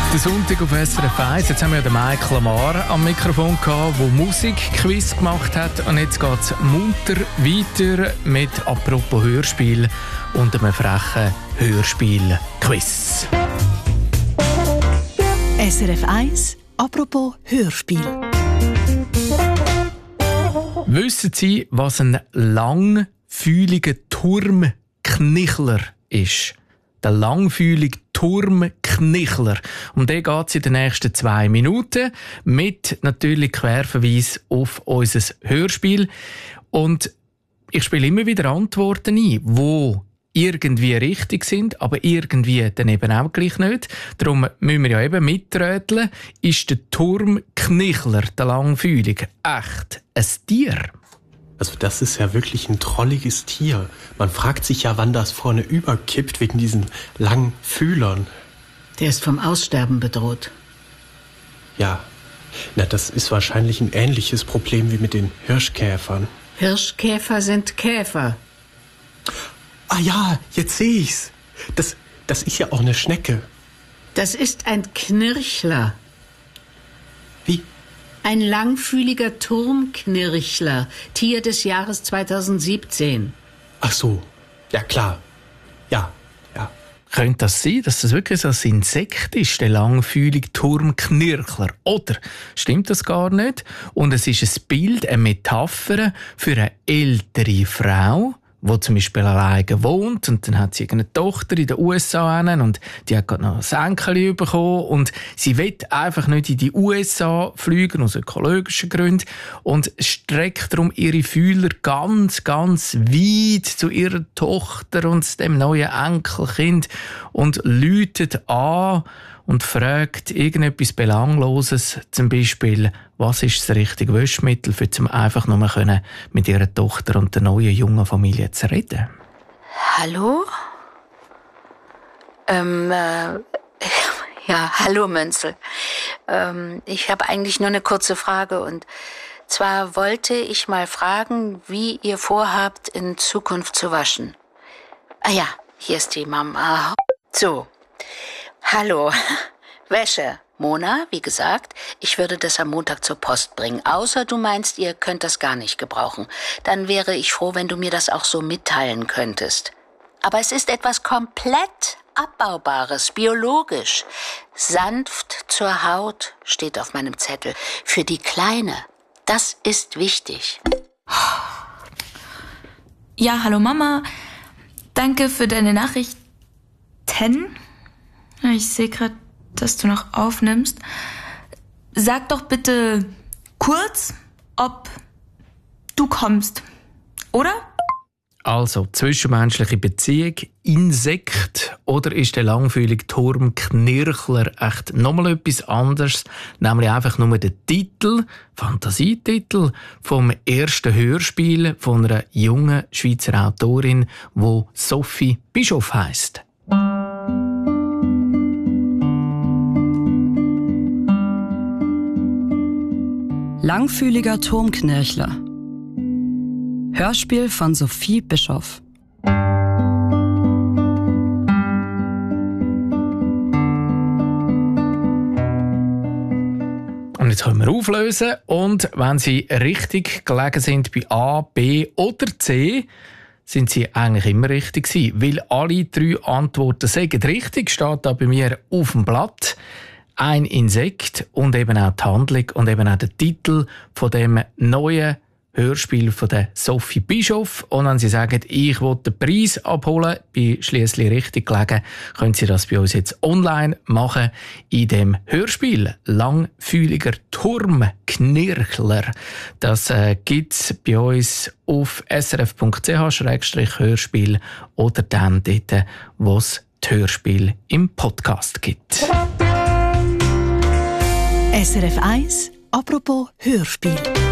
Der Sonntag auf SRF 1. Jetzt haben wir ja den Mike Lamar am Mikrofon gehabt, der Musikquiz gemacht hat. Und jetzt geht es munter weiter mit «Apropos Hörspiel» und einem frechen Hörspiel-Quiz. SRF 1 «Apropos Hörspiel». Wissen Sie, was ein langfühliger Turmknichler ist? Der langfühlige Turmknichler. Um den geht es in den nächsten 2 Minuten mit natürlich Querverweis auf unser Hörspiel. Und ich spiele immer wieder Antworten ein, die irgendwie richtig sind, aber irgendwie dann eben auch gleich nicht. Darum müssen wir ja eben miträtseln. Ist der Turmknichler, der langfühlige, echt ein Tier? Also das ist ja wirklich ein trolliges Tier. Man fragt sich ja, wann das vorne überkippt wegen diesen langen Fühlern. Der ist vom Aussterben bedroht. Ja, na, das ist wahrscheinlich ein ähnliches Problem wie mit den Hirschkäfern. Hirschkäfer sind Käfer. Ah ja, jetzt sehe ich's. Das ist ja auch eine Schnecke. Das ist ein Knirchler. Wie? Ein langfühliger Turmknirchler, Tier des Jahres 2017. Ach so, ja klar. Ja. Könnte das sein, dass das wirklich so ein Insekt ist, der langfühlige Turmknirchler? Oder stimmt das gar nicht? Und es ist ein Bild, eine Metapher für eine ältere Frau, die zum Beispiel alleine wohnt, und dann hat sie eine Tochter in den USA und die hat gerade noch ein Enkel bekommen und sie will einfach nicht in die USA fliegen, aus ökologischen Gründen, und streckt darum ihre Fühler ganz, ganz weit zu ihrer Tochter und dem neuen Enkelkind und läutet an und fragt irgendetwas Belangloses, zum Beispiel, was ist das richtige Waschmittel, um einfach nur mit ihrer Tochter und der neuen jungen Familie zu reden? Hallo? Ja, hallo Münzel. Ich habe eigentlich nur eine kurze Frage, und zwar wollte ich mal fragen, wie ihr vorhabt, in Zukunft zu waschen. Ah ja, hier ist die Mama. So. Hallo, Wäsche. Mona, wie gesagt, ich würde das am Montag zur Post bringen. Außer du meinst, ihr könnt das gar nicht gebrauchen. Dann wäre ich froh, wenn du mir das auch so mitteilen könntest. Aber es ist etwas komplett Abbaubares, biologisch. Sanft zur Haut steht auf meinem Zettel. Für die Kleine. Das ist wichtig. Ja, hallo Mama. Danke für deine Nachrichten. Ich sehe gerade, dass du noch aufnimmst. Sag doch bitte kurz, ob du kommst, oder? Also, zwischenmenschliche Beziehung, Insekt, oder ist der langfühlige Turmknirchler echt nochmal etwas anderes? Nämlich einfach nur der Titel, Fantasietitel vom ersten Hörspiel von einer jungen Schweizer Autorin, die Sophie Bischof heisst. Langfühliger Turmknirchler. Hörspiel von Sophie Bischof. Und jetzt können wir auflösen. Und wenn Sie richtig gelegen sind bei A, B oder C, sind Sie eigentlich immer richtig gewesen. Weil alle 3 Antworten sagen richtig, steht da bei mir auf dem Blatt. Ein Insekt und eben auch die Handlung und eben auch der Titel von dem neuen Hörspiel von der Sophie Bischof. Und wenn Sie sagen, ich will den Preis abholen, bin schliesslich richtig gelegen, können Sie das bei uns jetzt online machen in dem Hörspiel «Langfühliger Turmknirchler». Das gibt es bei uns auf srf.ch/Hörspiel oder dann dort, wo es die Hörspiele im Podcast gibt. SRF 1 «Apropos Hörspiel».